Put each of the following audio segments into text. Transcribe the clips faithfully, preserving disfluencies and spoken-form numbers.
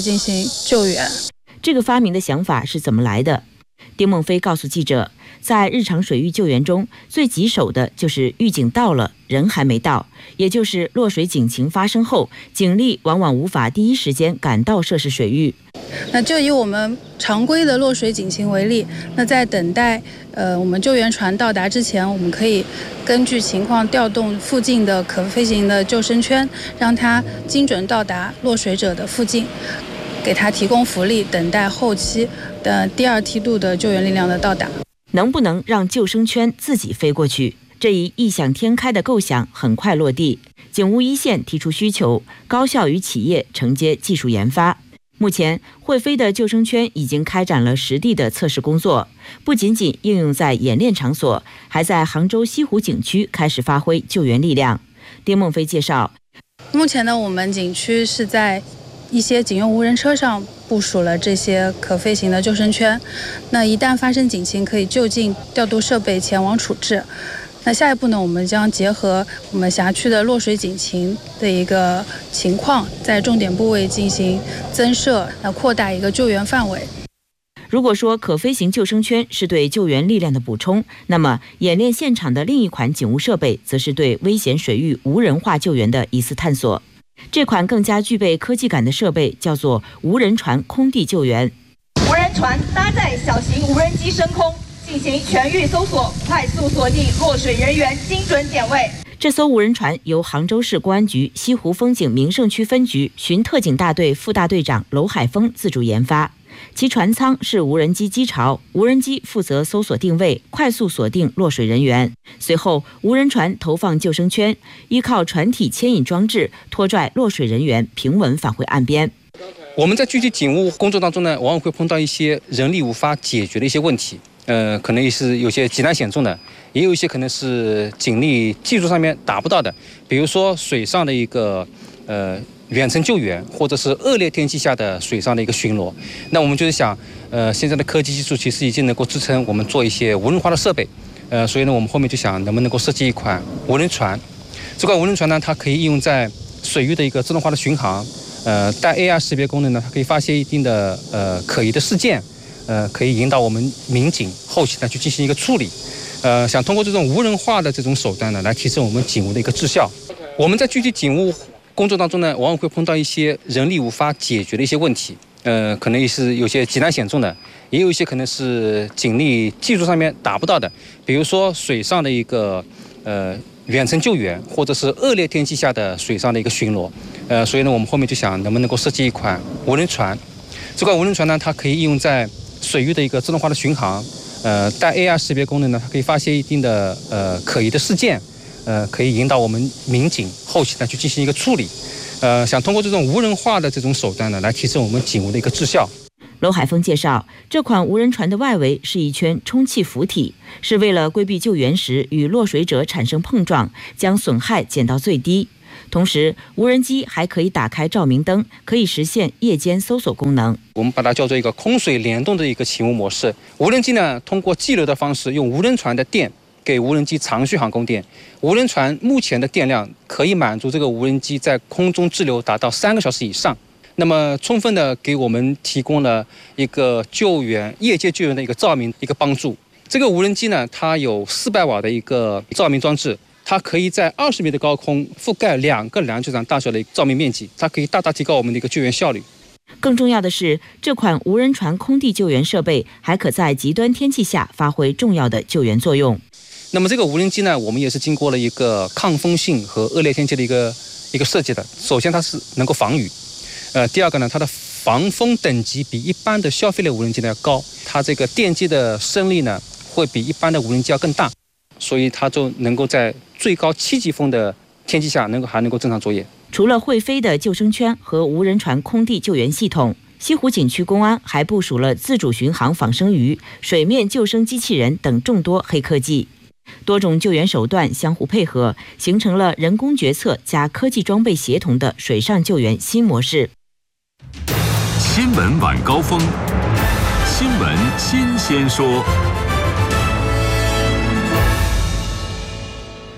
进行救援。 这个发明的想法是怎么来的？丁孟飞告诉记者，在日常水域救援中，最棘手的就是预警到了，人还没到，也就是落水警情发生后，警力往往无法第一时间赶到涉事水域。 那就以我们常规的落水警情为例，那在等待呃我们救援船到达之前，我们可以根据情况调动附近的可飞行的救生圈，让它精准到达落水者的附近，给他提供浮力，等待后期的第二梯度的救援力量的到达。 能不能让救生圈自己飞过去？这一异想天开的构想很快落地。警务一线提出需求，高校与企业承接技术研发。目前，会飞的救生圈已经开展了实地的测试工作，不仅仅应用在演练场所，还在杭州西湖景区开始发挥救援力量。丁孟飞介绍， 目前呢，我们景区是在一些警用无人车上部署了这些可飞行的救生圈，那一旦发生警情，可以就近调度设备前往处置。那下一步呢，我们将结合我们辖区的落水警情的一个情况，在重点部位进行增设，那扩大一个救援范围。 如果说可飞行救生圈是对救援力量的补充，那么演练现场的另一款警务设备，则是对危险水域无人化救援的一次探索。这款更加具备科技感的设备叫做无人船空地救援。 无人船搭载小型无人机升空，进行全域搜索，快速锁定落水人员，精准点位。 这艘无人船由杭州市公安局西湖风景名胜区分局巡特警大队副大队长娄海峰自主研发。其船舱是无人机机巢，无人机负责搜索定位，快速锁定落水人员。随后，无人船投放救生圈，依靠船体牵引装置拖拽落水人员平稳返回岸边。 我们在具体警务工作当中呢，往往会碰到一些人力无法解决的一些问题，呃，可能也是有些极难险重的，也有一些可能是警力技术上面达不到的，比如说水上的一个呃。远程救援，或者是恶劣天气下的水上的一个巡逻，那我们就是想，呃，现在的科技技术其实已经能够支撑我们做一些无人化的设备，呃，所以呢，我们后面就想能不能够设计一款无人船。这款无人船呢，它可以应用在水域的一个自动化的巡航，呃，带 A R 识别功能呢，它可以发现一定的呃可疑的事件，呃，可以引导我们民警后期呢去进行一个处理，呃，想通过这种无人化的这种手段呢，来提升我们警务的一个质效。我们在具体警务工作当中呢，往往会碰到一些人力无法解决的一些问题，呃，可能也是有些极难险重的，也有一些可能是警力技术上面达不到的，比如说水上的一个呃远程救援，或者是恶劣天气下的水上的一个巡逻，呃，所以呢，我们后面就想能不能够设计一款无人船。这款无人船呢，它可以应用在水域的一个自动化的巡航，呃，带 A R 识别功能呢，它可以发现一定的呃可疑的事件。呃，可以引导我们民警后期呢去进行一个处理，呃，想通过这种无人化的这种手段呢，来提升我们警务的一个质效。 娄海峰介绍，这款无人船的外围是一圈充气浮体，是为了规避救援时与落水者产生碰撞，将损害减到最低。同时，无人机还可以打开照明灯，可以实现夜间搜索功能。 我们把它叫做一个空水联动的一个勤务模式。无人机呢，通过激流的方式，用无人船的电给无人机长续航供电。无人船目前的电量可以满足这个无人机在空中滞留达到三个小时以上，那么充分的给我们提供了一个救援夜间救援的一个照明一个帮助。这个无人机呢，它有四百瓦的一个照明装置，它可以在二十米的高空覆盖两个篮球场大小的照明面积，它可以大大提高我们的一个救援效率。 更重要的是，这款无人船空地救援设备还可在极端天气下发挥重要的救援作用。 那么这个无人机呢，我们也是经过了一个抗风性和恶劣天气的一个一个设计的。首先它是能够防雨，呃，第二个呢，它的防风等级比一般的消费类无人机呢要高，它这个电机的升力呢会比一般的无人机要更大，所以它就能够在最高七级风的天气下能够还能够正常作业。 除了会飞的救生圈和无人船空地救援系统，西湖景区公安还部署了自主巡航仿生鱼、水面救生机器人等众多黑科技。多种救援手段相互配合，形成了人工决策加科技装备协同的水上救援新模式。 新闻晚高峰，新闻新鲜说。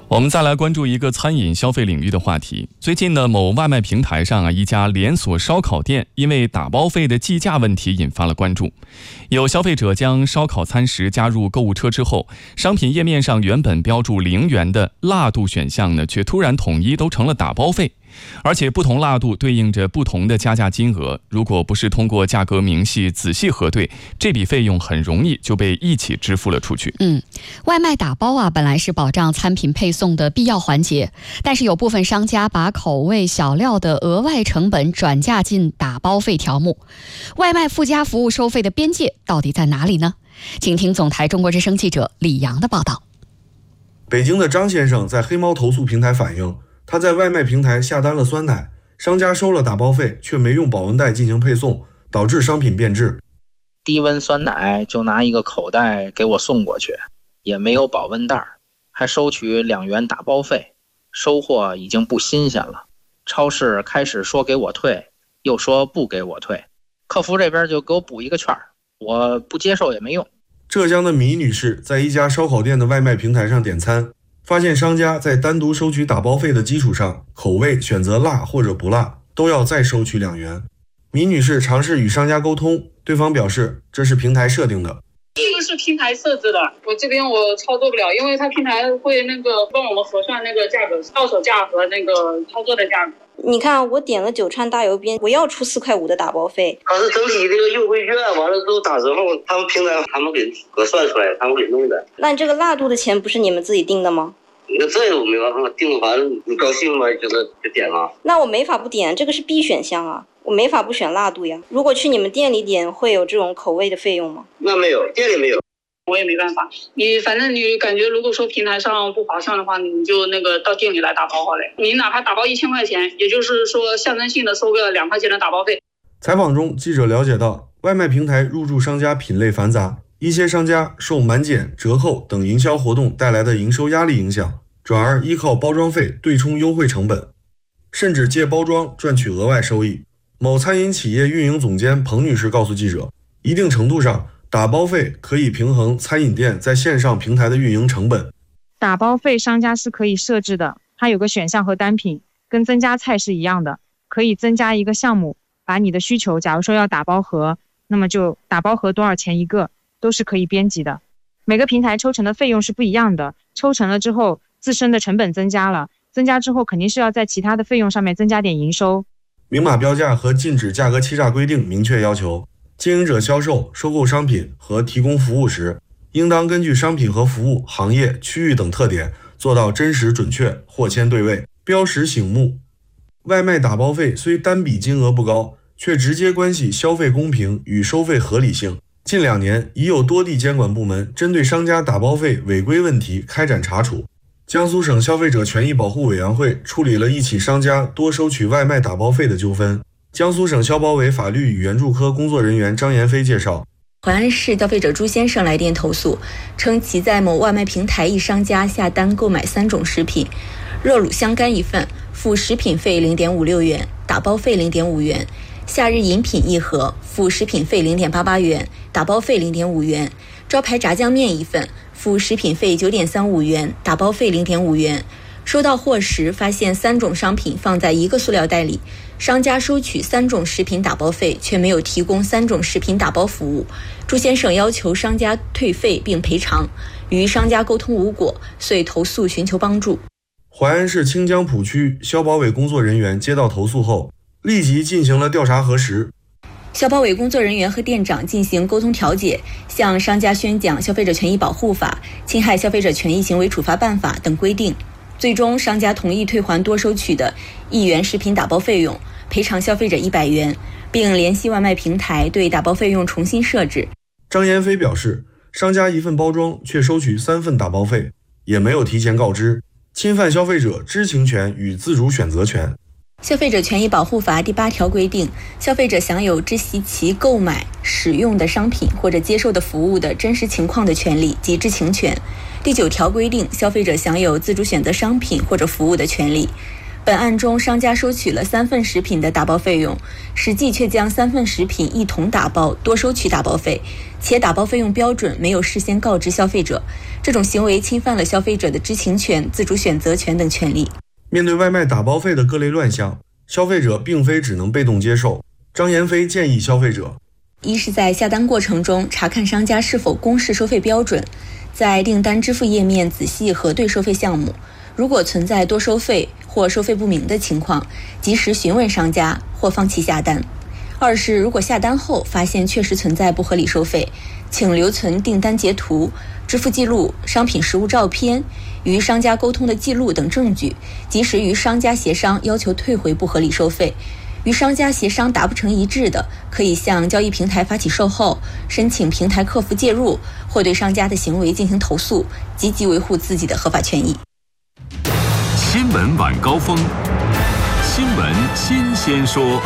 我们再来关注一个餐饮消费领域的话题。最近呢，某外卖平台上啊，一家连锁烧烤店因为打包费的计价问题引发了关注。有消费者将烧烤餐食加入购物车之后，商品页面上原本标注零元的辣度选项呢，却突然统一都成了打包费。而且不同辣度对应着不同的加价金额，如果不是通过价格明细仔细核对，这笔费用很容易就被一起支付了出去。 嗯，外卖打包啊，本来是保障餐品配送的必要环节，但是有部分商家把口味小料的额外成本转嫁进打包费条目，外卖附加服务收费的边界到底在哪里呢？请听总台中国之声记者李阳的报道。 北京的张先生在黑猫投诉平台反映，他在外卖平台下单了酸奶，商家收了打包费，却没用保温袋进行配送，导致商品变质。 低温酸奶就拿一个口袋给我送过去，也没有保温袋，还收取两元打包费，收货已经不新鲜了。超市开始说给我退，又说不给我退，客服这边就给我补一个券，我不接受也没用。 浙江的米女士在一家烧烤店的外卖平台上点餐，发现商家在单独收取打包费的基础上，口味选择辣或者不辣，都要再收取两元。米女士尝试与商家沟通，对方表示这是平台设定的。 这个是平台设置的，我这边我操作不了，因为它平台会那个帮我们核算那个价格，到手价和那个操作的价格。 你看，我点了九串大油边，我要出四块五的打包费。 它是整体这个优惠券完了之后打折后，他们平台他们给核算出来，他们给弄的。 那这个辣度的钱不是你们自己定的吗？ 那这我没办法定，反正你高兴嘛，就是就点了。 那我没法不点，这个是必选项啊，我没法不选辣度呀。如果去你们店里点，会有这种口味的费用吗？ 那没有，店里没有。 我也没办法，你反正你感觉如果说平台上不划算的话，你就那个到店里来打包好了。你哪怕打包一千块钱，也就是说象征性的收个两块钱的打包费。 采访中，记者了解到，外卖平台入驻商家品类繁杂，一些商家受满减、折扣等营销活动带来的营收压力影响，转而依靠包装费对冲优惠成本，甚至借包装赚取额外收益。某餐饮企业运营总监彭女士告诉记者，一定程度上，打包费可以平衡餐饮店在线上平台的运营成本。 打包费商家是可以设置的，它有个选项和单品，跟增加菜是一样的，可以增加一个项目，把你的需求，假如说要打包盒，那么就打包盒多少钱一个，都是可以编辑的。每个平台抽成的费用是不一样的，抽成了之后，自身的成本增加了，增加之后肯定是要在其他的费用上面增加点营收。 明码标价和禁止价格欺诈规定明确要求，经营者销售、收购商品和提供服务时，应当根据商品和服务、行业、区域等特点，做到真实准确、货签对位、标识醒目。外卖打包费虽单笔金额不高，却直接关系消费公平与收费合理性。近两年，已有多地监管部门针对商家打包费违规问题开展查处。江苏省消费者权益保护委员会处理了一起商家多收取外卖打包费的纠纷。江苏省消保委法律与援助科工作人员张延飞介绍， 淮安市消费者朱先生来电投诉，称其在某外卖平台一商家下单购买三种食品，热卤香干一份，付食品费 零点五六元，打包费 零点五元；夏日饮品一盒，付食品费 零点八八元，打包费 零点五元；招牌炸酱面一份，付食品费 九点三五元，打包费 零点五元。收到货时发现三种商品放在一个塑料袋里，商家收取三种食品打包费，却没有提供三种食品打包服务。朱先生要求商家退费并赔偿，与商家沟通无果，遂投诉寻求帮助。 淮安市清江浦区消保委工作人员接到投诉后，立即进行了调查核实。 消保委工作人员和店长进行沟通调解，向商家宣讲《消费者权益保护法》《侵害消费者权益行为处罚办法》等规定。最终，商家同意退还多收取的一元食品打包费用，赔偿消费者一百元，并联系外卖平台对打包费用重新设置。 张延飞表示，商家一份包装却收取三份打包费，也没有提前告知，侵犯消费者知情权与自主选择权。 消费者权益保护法第八条规定，消费者享有知悉其购买、使用的商品或者接受的服务的真实情况的权利及知情权。第九条规定，消费者享有自主选择商品或者服务的权利。 本案中，商家收取了三份食品的打包费用，实际却将三份食品一同打包，多收取打包费，且打包费用标准没有事先告知消费者。这种行为侵犯了消费者的知情权、自主选择权等权利。 面对外卖打包费的各类乱象，消费者并非只能被动接受。张延飞建议消费者： 一是在下单过程中查看商家是否公示收费标准，在订单支付页面仔细核对收费项目，如果存在多收费或收费不明的情况，及时询问商家或放弃下单。二是如果下单后发现确实存在不合理收费，请留存订单截图、支付记录、商品实物照片、与商家沟通的记录等证据，及时与商家协商要求退回不合理收费。与商家协商达不成一致的，可以向交易平台发起售后，申请平台客服介入，或对商家的行为进行投诉，积极维护自己的合法权益。 新闻晚高峰，新闻新鲜说。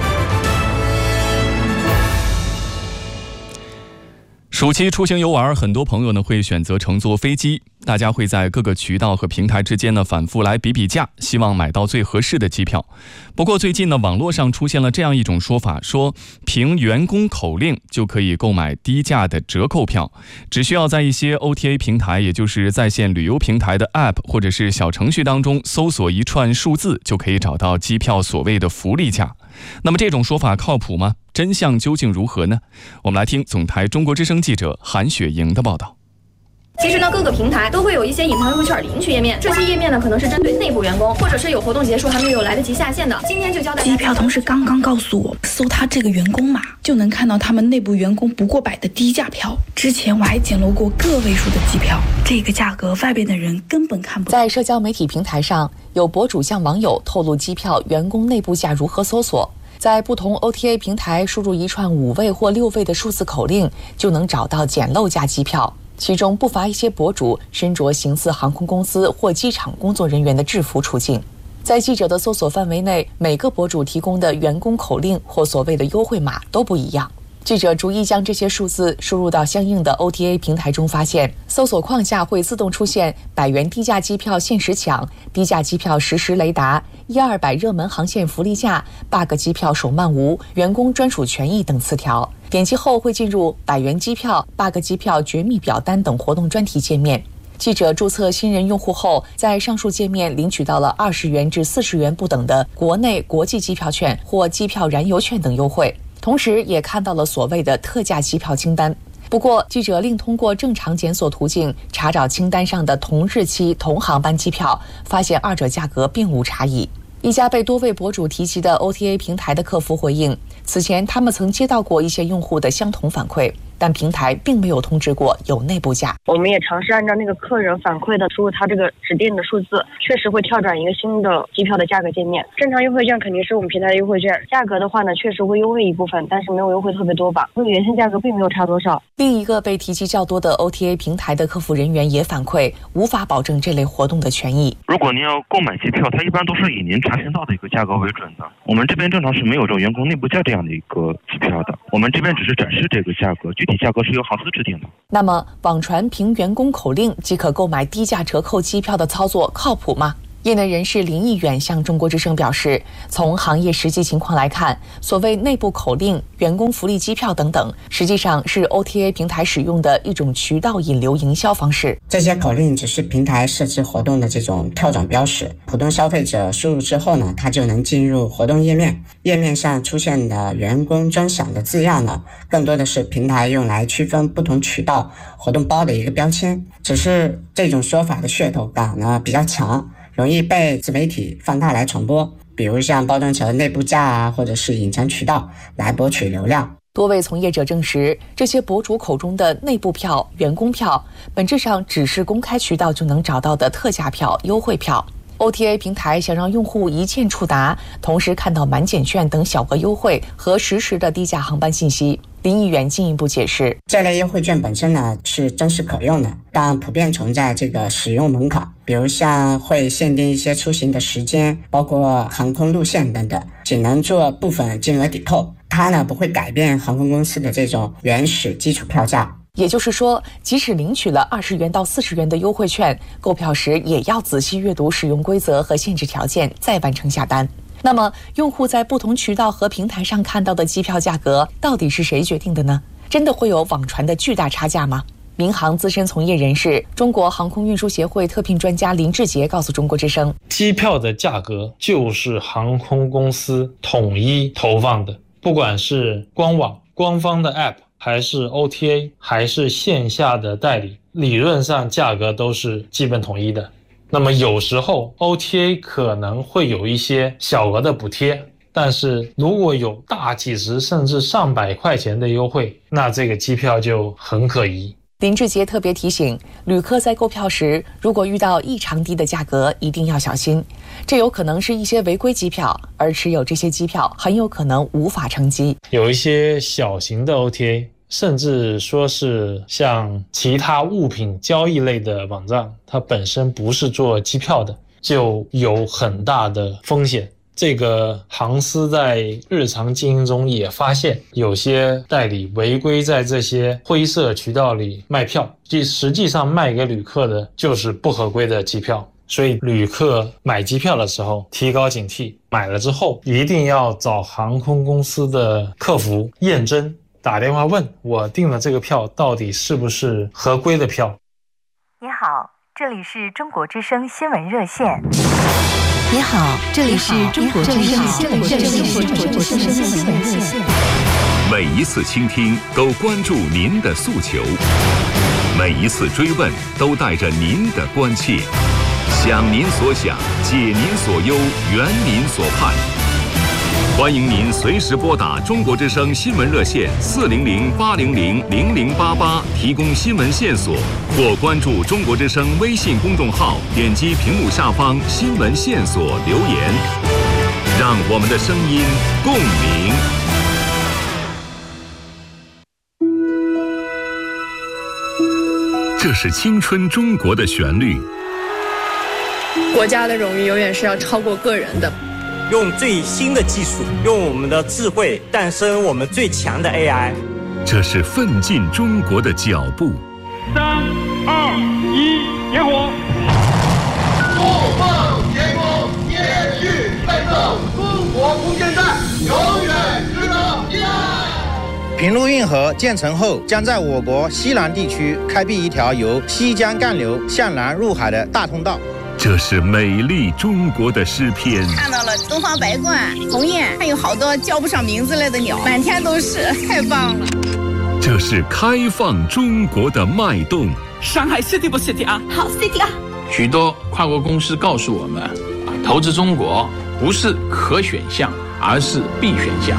暑期出行游玩，很多朋友呢会选择乘坐飞机，大家会在各个渠道和平台之间呢反复来比比价，希望买到最合适的机票。不过最近呢，网络上出现了这样一种说法，说凭员工口令就可以购买低价的折扣票，只需要在一些 O T A 平台，也就是在线旅游平台的 App 或者是小程序当中搜索一串数字，就可以找到机票所谓的福利价。那么这种说法靠谱吗？真相究竟如何呢？我们来听总台中国之声记者韩雪莹的报道。 其实呢，各个平台都会有一些隐藏优惠券领取页面，这些页面呢可能是针对内部员工，或者是有活动结束还没有来得及下线的。今天就教大家， 机票同事刚刚告诉我，搜他这个员工码就能看到他们内部员工不过百的低价票。之前我还捡漏过个位数的机票，这个价格外边的人根本看不到。 在社交媒体平台上，有博主向网友透露机票员工内部价如何搜索。在不同 O T A 平台输入一串五位或六位的数字口令，就能找到捡漏价机票。其中不乏一些博主身着形似航空公司或机场工作人员的制服出镜。在记者的搜索范围内，每个博主提供的员工口令或所谓的优惠码都不一样。记者逐一将这些数字输入到相应的 O T A 平台中，发现搜索框下会自动出现百元低价机票限时抢、低价机票实时雷达、一二百热门航线福利价、bug 机票手慢无、员工专属权益等词条。点击后会进入百元机票、bug 机票绝密表单等活动专题界面。记者注册新人用户后，在上述界面领取到了二十元至四十元不等的国内国际机票券或机票燃油券等优惠。同时也看到了所谓的特价机票清单。不过记者另通过正常检索途径查找清单上的同日期同航班机票，发现二者价格并无差异。一家被多位博主提及的 O T A 平台的客服回应，此前他们曾接到过一些用户的相同反馈，但平台并没有通知过有内部价。 我们也尝试按照那个客人反馈的输入他这个指定的数字，确实会跳转一个新的机票的价格界面。正常优惠券肯定是我们平台的优惠券，价格的话呢，确实会优惠一部分，但是没有优惠特别多吧，和原先价格并没有差多少。 另一个被提及较多的 O T A 平台的客服人员也反馈，无法保证这类活动的权益。 如果您要购买机票，它一般都是以您查询到的一个价格为准的。我们这边正常是没有这种员工内部价这样的一个机票的，我们这边只是展示这个价格，具体价格是由航司制定的。 那么网传凭员工口令即可购买低价折扣机票的操作靠谱吗？业内人士林毅远向中国之声表示，从行业实际情况来看，所谓内部口令、员工福利机票等等，实际上是 O T A 平台使用的一种渠道引流营销方式。 这些口令只是平台设置活动的这种跳转标识，普通消费者输入之后呢，他就能进入活动页面，页面上出现的员工专享的字样呢，更多的是平台用来区分不同渠道活动包的一个标签，只是这种说法的噱头感呢比较强，容易被自媒体放大来传播，比如像包装成内部价啊，或者是隐藏渠道来博取流量。 多位从业者证实，这些博主口中的内部票、员工票，本质上只是公开渠道就能找到的特价票、优惠票。O T A 平台想让用户一键触达，同时看到满减券等小额优惠和实时的低价航班信息。林毅远进一步解释， 这类优惠券本身呢是真实可用的，但普遍存在这个使用门槛，比如像会限定一些出行的时间，包括航空路线等等，仅能做部分金额抵扣，它呢不会改变航空公司的这种原始基础票价。 也就是说，即使领取了二十元到四十元的优惠券，购票时也要仔细阅读使用规则和限制条件，再完成下单。那么，用户在不同渠道和平台上看到的机票价格，到底是谁决定的呢？真的会有网传的巨大差价吗？民航资深从业人士、中国航空运输协会特聘专家林志杰告诉中国之声： 机票的价格就是航空公司统一投放的，不管是官网、官方的 App， 还是 O T A， 还是线下的代理，理论上价格都是基本统一的。那么有时候 O T A 可能会有一些小额的补贴，但是如果有大几十甚至上百块钱的优惠，那这个机票就很可疑。 林志杰特别提醒，旅客在购票时，如果遇到异常低的价格，一定要小心，这有可能是一些违规机票，而持有这些机票很有可能无法乘机。 有一些小型的 O T A， 甚至说是像其他物品交易类的网站，它本身不是做机票的，就有很大的风险。这个航司在日常经营中也发现，有些代理违规在这些灰色渠道里卖票，即实际上卖给旅客的就是不合规的机票。所以旅客买机票的时候提高警惕，买了之后一定要找航空公司的客服验真，打电话问我订了这个票到底是不是合规的票。 你好，这里是中国之声新闻热线。 你好，这里是中国之声新闻热线。 每一次倾听都关注您的诉求，每一次追问都带着您的关切，想您所想，解您所忧，圆您所盼。欢迎您随时拨打中国之声新闻热线四零零八零零零零八八提供新闻线索，或关注中国之声微信公众号，点击屏幕下方新闻线索留言，让我们的声音共鸣。这是青春中国的旋律。 国家的荣誉永远是要超过个人的。 用最新的技术，用我们的智慧诞生我们最强的 A I。 这是奋进中国的脚步。 三二一，点火！ 不放前锋，接续奋斗，中国空间站永远值得依赖。 平陆运河建成后，将在我国西南地区开辟一条由西江干流向南入海的大通道。 这是美丽中国的诗篇。 看到了东方白鹳、鸿雁，还有好多叫不上名字来的鸟，满天都是，太棒了。 这是开放中国的脉动。 上海 City 不 City 啊？ 好 City 啊！ 许多跨国公司告诉我们，投资中国不是可选项，而是必选项。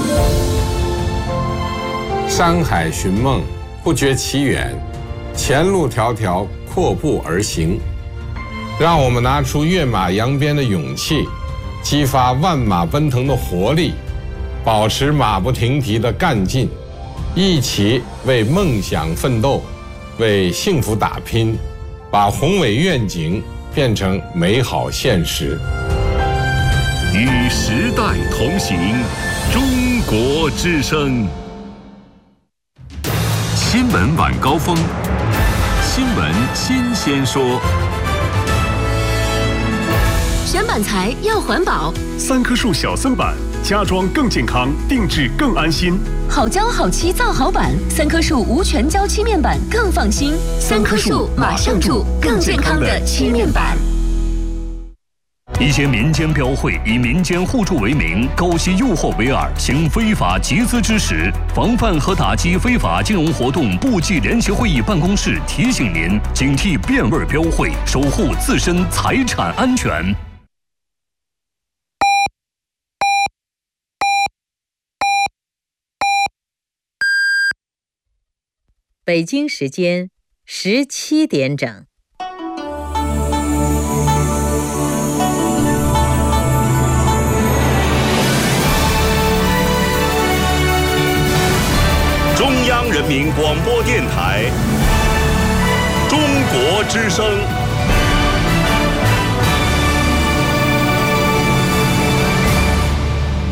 山海寻梦，不觉其远，前路迢迢，阔步而行。让我们拿出跃马扬鞭的勇气，激发万马奔腾的活力，保持马不停蹄的干劲，一起为梦想奋斗，为幸福打拼，把宏伟愿景变成美好现实。 与时代同行，中国之声。新闻晚高峰，新闻新鲜说。 选板材要环保， 三棵树小森板，家装更健康，定制更安心。 好胶好漆造好板，三棵树无全胶漆面板更放心。三棵树马上住更健康的漆面板。 一些民间标会以民间互助为名，勾结诱惑为饵，行非法集资之实。防范和打击非法金融活动部际联席会议办公室提醒您：警惕变味标会，守护自身财产安全。 北京时间十七点整。 中央人民广播电台，中国之声。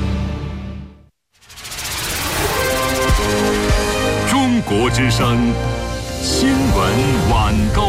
中国之声新闻晚高